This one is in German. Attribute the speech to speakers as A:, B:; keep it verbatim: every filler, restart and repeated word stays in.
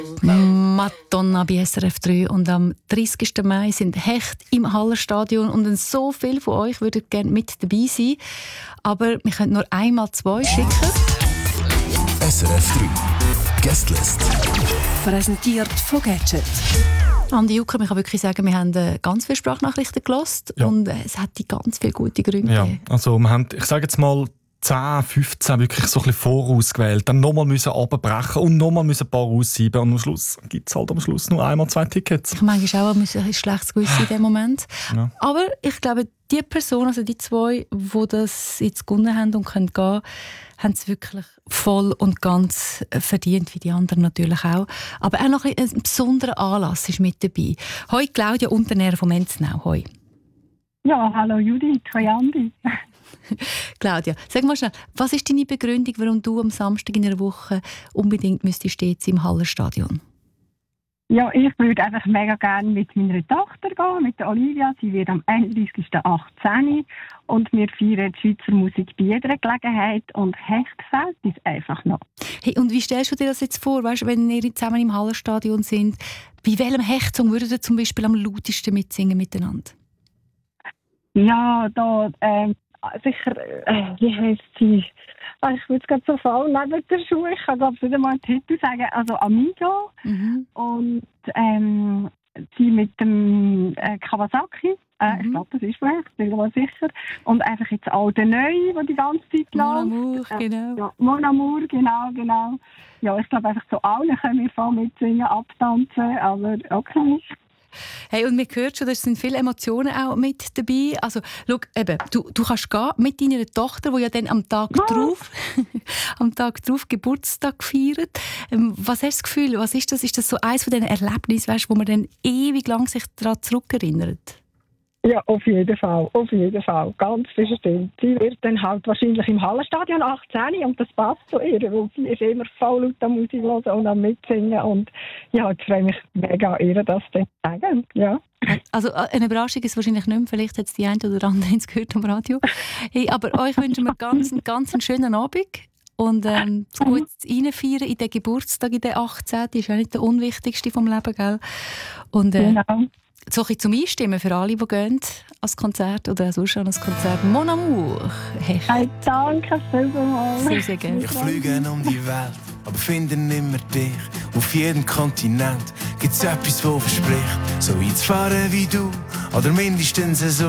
A: Madonna bei S R F drei und am dreißigsten Mai sind Hecht im Hallerstadion und so viele von euch würden gerne mit dabei sein. Aber wir können nur einmal zwei schicken.
B: S R F drei Guestlist.
C: Präsentiert von Gadget.
A: Andi Jucker, ich kann wirklich sagen, wir haben ganz viele Sprachnachrichten gehört
D: Ja.
A: und es hat die ganz viele gute Gründe
D: Ja,
A: gegeben.
D: also wir haben, ich sage jetzt mal, zehn, fünfzehn wirklich so ein bisschen vorausgewählt, dann nochmal müssen runterbrechen und nochmal müssen ein paar aussieben und am Schluss gibt es halt am Schluss nur einmal zwei Tickets.
A: Ich meine, auch ein bisschen schlechtes Gewissen in dem Moment.
D: Ja.
A: Aber ich glaube, die Person, also die zwei, die das jetzt gewonnen haben und können gehen, haben es wirklich voll und ganz verdient, wie die anderen natürlich auch. Aber auch noch ein, ein besonderer Anlass ist mit dabei. Hoi Claudia Unternäher vom Enznau. Hoi.
E: Ja, hallo Judith, hoi Andi.
A: Claudia, sag mal schnell, was ist deine Begründung, warum du am Samstag in einer Woche unbedingt müsstest jetzt im Hallerstadion?
E: Ja, ich würde einfach mega gerne mit meiner Tochter gehen, mit der Olivia. Sie wird am einunddreißigsten achtzehn und wir feiern die Schweizer Musik bei jeder Gelegenheit und Hecht fehlt uns einfach noch.
A: Hey, und wie stellst du dir das jetzt vor, weißt, wenn ihr zusammen im Hallerstadion sind? Bei welchem Hechtsong würdet ihr zum Beispiel am lautesten mitsingen miteinander?
E: Ja, da ähm, sicher, äh, wie heisst sie? Ah, ich würde es gerade so voll neben der Schuhe. Ich kann glaube ich nicht einmal einen Titel sagen. Also Amigo
A: Mhm.
E: und ähm, sie mit dem äh, Kawasaki. Äh,
A: Mhm.
E: Ich glaube, das ist vielleicht, ich bin mir mal sicher. Und einfach jetzt alte Neu, die die ganze Zeit
A: Mon
E: läuft.
A: Amour,
E: Äh,
A: genau.
E: Ja, Mon Amour, genau, genau. Ja, ich glaube einfach zu allen können wir voll mitsingen, abtanzen, aber okay.
A: Hey, und man hört schon, da sind viele Emotionen auch mit dabei. Also, schau, eben, du, du kannst gehen mit deiner Tochter, die ja dann am Tag
E: Ja.
A: drauf, am Tag drauf Geburtstag feiert. Ähm, was hast du das Gefühl? Was ist das? Ist das so eines von diesen Erlebnissen, weißt, wo man dann ewig lang sich daran zurückerinnert?
E: Ja, auf jeden Fall, auf jeden Fall, ganz bestimmt. Sie wird dann halt wahrscheinlich im Hallenstadion achtzehn und das passt zu ihr, weil sie ist immer voll laut am Musik hören und am Mitsingen und ja, ich freue mich mega, ihr das zu sagen, ja.
A: Also äh, eine Überraschung ist wahrscheinlich nicht mehr. Vielleicht hat es die eine oder andere jetzt gehört am Radio. Hey, aber euch wünschen wir ganz, einen ganz einen schönen Abend. Und ähm, das gut reinfeiern in den Geburtstag, in den achtzehnten ist ja nicht der unwichtigste vom Leben, gell? Und äh,
E: Genau.
A: so ein bisschen zum Einstimmen für alle, die gehen als Konzert oder auch sonst an ein Konzert. Mon Amour. Hecht.
E: Hey, danke vielmals.
A: Sehr, sehr gerne.
F: Ich fliege um die Welt, aber finde nimmer dich. Auf jedem Kontinent gibt's etwas, das verspricht, so weit zu fahren wie du, oder mindestens so